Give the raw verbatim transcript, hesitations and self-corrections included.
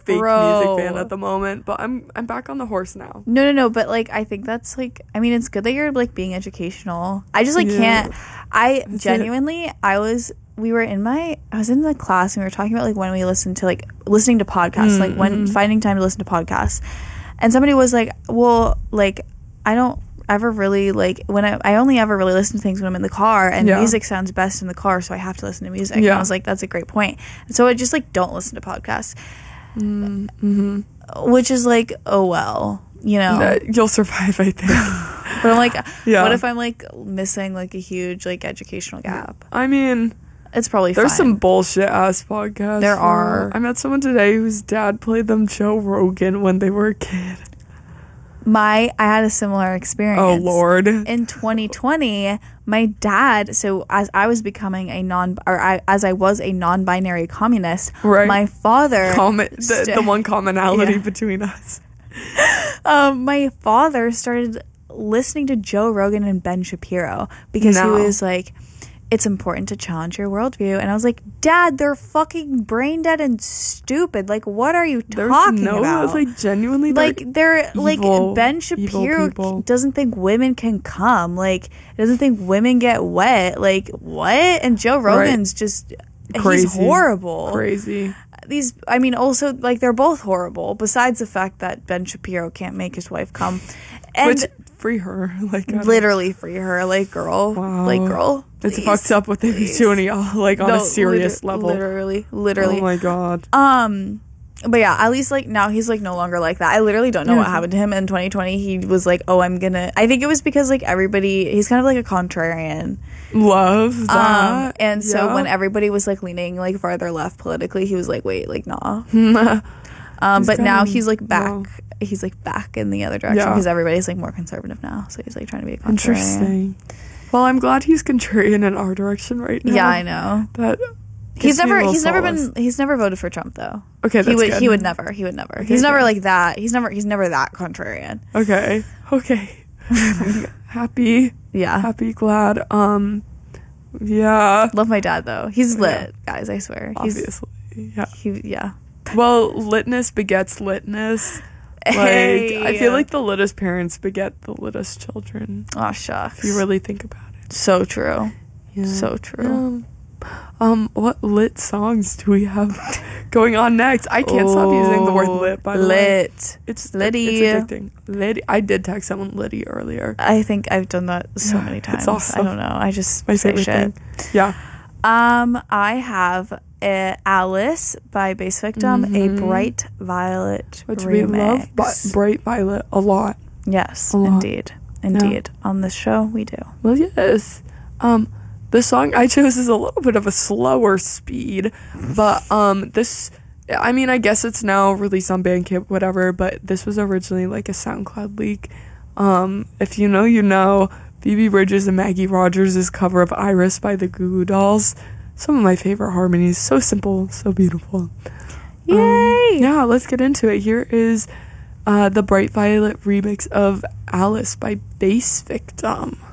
fake Bro. music fan at the moment, but I'm I'm back on the horse now. No, no, no. But like, I think that's like, I mean, it's good that you're like being educational. I just like Yeah. can't. I That's genuinely, I was. We were in my. I was in the class and we were talking about like when we listened to like listening to podcasts, Mm, like when mhm. finding time to listen to podcasts, and somebody was like, "Well, like I don't ever really like when I I only ever really listen to things when I'm in the car, and Yeah. music sounds best in the car, so I have to listen to music." And Yeah. I was like, "That's a great point." And so I just like don't listen to podcasts, Mm, hmm which is like, oh well, you know. That, you'll survive, I think. But I'm like, Yeah. what if I'm like missing like a huge like educational gap? I mean, It's probably there's fine. some bullshit ass podcasts. There though. are. I met someone today whose dad played them Joe Rogan when they were a kid. My I had a similar experience. Oh Lord. In twenty twenty, my dad. So as I was becoming a non, or I, as I was a non-binary communist, Right. my father, Comment the, sta- the one commonality Yeah. between us. um, my father started listening to Joe Rogan and Ben Shapiro because No. he was like, it's important to challenge your worldview. And I was like, Dad, they're fucking brain dead and stupid. Like, what are you There's talking no about? like genuinely they're Like, they're like evil- Ben evil Shapiro people. doesn't think women can come. Like, doesn't think women get wet. Like, what? And Joe Rogan's just Crazy. he's horrible. crazy. These, I mean, also like they're both horrible. Besides the fact that Ben Shapiro can't make his wife come, and Which free her like I don't- literally free her, like girl, Wow. like girl. It's please, fucked up what they be please. doing to y'all, like on No, a serious liter- level. Literally, literally. Oh my god. Um, but yeah, at least like now he's like no longer like that. I literally don't know what happened to him in twenty twenty. He was like, oh, I'm gonna. I think it was because like everybody, he's kind of like a contrarian. Love that. Um, and so Yeah. when everybody was like leaning like farther left politically, he was like, wait, like nah. Um, He's but now kinda- he's like back. wow. He's like back in the other direction Yeah. because everybody's like more conservative now. So he's like trying to be a contrarian. Interesting. Well, I'm glad he's contrarian in our direction right now. Yeah, I know. That He's gives me a never little he's never solace. been he's never voted for Trump though. Okay, that's he would good. he would never he would never Okay, he's never good. like that he's never he's never that contrarian. Okay. Okay. happy. Yeah, Happy. Glad. Um. Yeah. love my dad though. He's Yeah. lit, guys. I swear. He's Obviously. Yeah. he yeah. Well, litness begets litness. Like, Hey. I feel like the littest parents beget the littest children. Oh shucks. If you really think about it. So true. Yeah. So true. Um, um, what lit songs do we have going on next? I can't stop using the word lit, by the way. Lit. It's Liddy. It's addicting. Liddy. I did text someone Liddy earlier. I think I've done that so Yeah, many it's times. awesome. I don't know. I just My say favorite shit. thing. Yeah. Um, I have uh, Alice by Bass Victim, Mhm. a Bright Violet Which remix. we love but Bright Violet a lot. Yes, a lot. indeed, indeed. On this show, we do. Well, yes. Um, the song I chose is a little bit of a slower speed, but um, this, I mean, I guess it's now released on Bandcamp, whatever. But this was originally like a SoundCloud leak. Um, if you know, you know. Phoebe Bridgers and Maggie Rogers' cover of Iris by the Goo Goo Dolls. Some of my favorite harmonies. So simple, so beautiful. Yay! Um, yeah, let's get into it. Here is uh, the Bright Violet remix of Alice by Bass Victim.